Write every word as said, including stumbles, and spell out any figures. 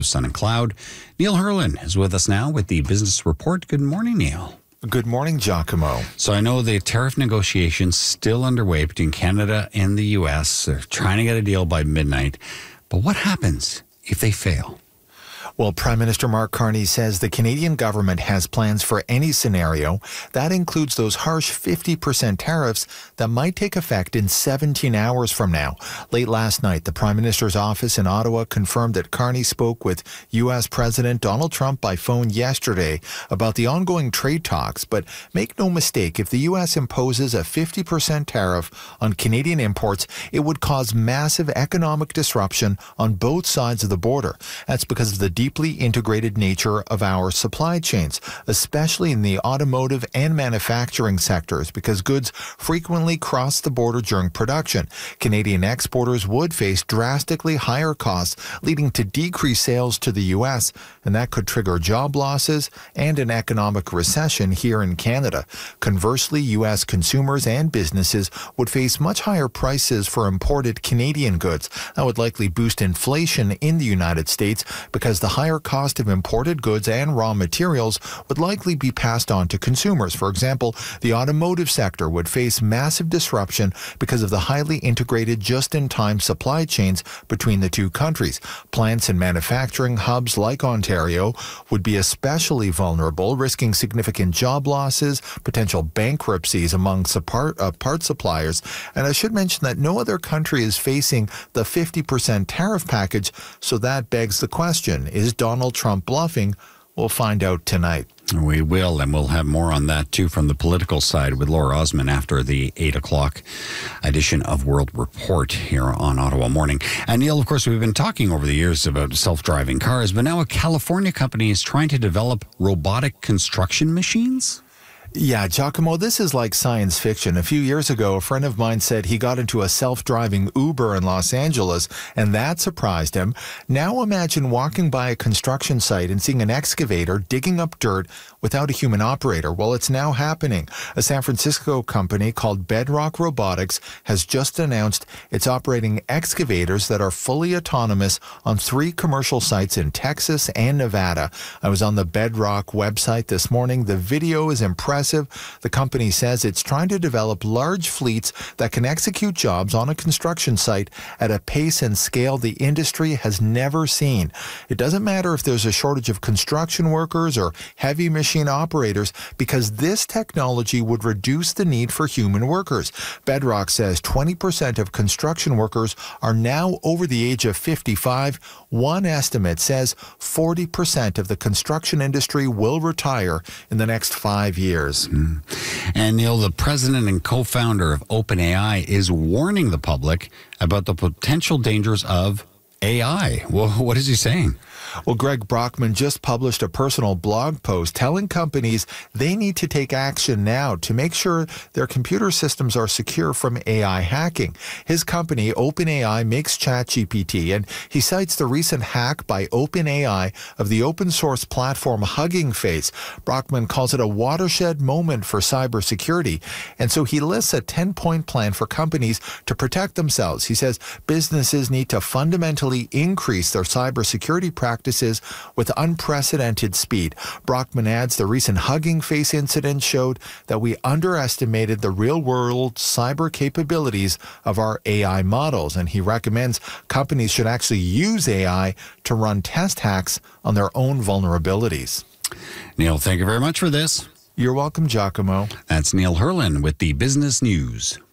Sun and cloud. Neil Herlin is with us now with the Business Report. Good morning, Neil. Good morning, Giacomo. So I know the tariff negotiations still underway between Canada and the U S. They're trying to get a deal by midnight. But what happens if they fail? Well, Prime Minister Mark Carney says the Canadian government has plans for any scenario. That includes those harsh fifty percent tariffs that might take effect in seventeen hours from now. Late last night, the Prime Minister's office in Ottawa confirmed that Carney spoke with U S President Donald Trump by phone yesterday about the ongoing trade talks. But make no mistake, if the U S imposes a fifty percent tariff on Canadian imports, it would cause massive economic disruption on both sides of the border. That's because of the deeply integrated nature of our supply chains, especially in the automotive and manufacturing sectors, because goods frequently cross the border during production. Canadian exporters would face drastically higher costs, leading to decreased sales to the U S, and that could trigger job losses and an economic recession here in Canada. Conversely, U S consumers and businesses would face much higher prices for imported Canadian goods. That would likely boost inflation in the United States because the higher cost of imported goods and raw materials would likely be passed on to consumers. For example, the automotive sector would face massive disruption because of the highly integrated just-in-time supply chains between the two countries. Plants and manufacturing hubs like Ontario would be especially vulnerable, risking significant job losses, potential bankruptcies among part, uh, part suppliers. And I should mention that no other country is facing the fifty percent tariff package, so that begs the question, is Donald Trump bluffing? We'll find out tonight. We will, and we'll have more on that, too, from the political side with Laura Osman after the eight o'clock edition of World Report here on Ottawa Morning. And, Neil, of course, we've been talking over the years about self-driving cars, but now a California company is trying to develop robotic construction machines? Yeah, Giacomo, this is like science fiction. A few years ago, a friend of mine said he got into a self-driving Uber in Los Angeles, and that surprised him. Now imagine walking by a construction site and seeing an excavator digging up dirt without a human operator. Well, it's now happening. A San Francisco company called Bedrock Robotics has just announced it's operating excavators that are fully autonomous on three commercial sites in Texas and Nevada. I was on the Bedrock website this morning. The video is impressive. The company says it's trying to develop large fleets that can execute jobs on a construction site at a pace and scale the industry has never seen. It doesn't matter if there's a shortage of construction workers or heavy machine operators, because this technology would reduce the need for human workers. Bedrock says twenty percent of construction workers are now over the age of fifty-five. One estimate says forty percent of the construction industry will retire in the next five years. Mm. And Neil, the president and co-founder of OpenAI, is warning the public about the potential dangers of A I. Well, what is he saying? Well, Greg Brockman just published a personal blog post telling companies they need to take action now to make sure their computer systems are secure from A I hacking. His company, OpenAI, makes ChatGPT, and he cites the recent hack by OpenAI of the open-source platform Hugging Face. Brockman calls it a watershed moment for cybersecurity, and so he lists a ten-point plan for companies to protect themselves. He says businesses need to fundamentally increase their cybersecurity practices with unprecedented speed. Brockman adds the recent Hugging Face incident showed that we underestimated the real-world cyber capabilities of our A I models, and he recommends companies should actually use A I to run test hacks on their own vulnerabilities. Neil, thank you very much for this. You're welcome, Giacomo. That's Neil Herlin with the Business News.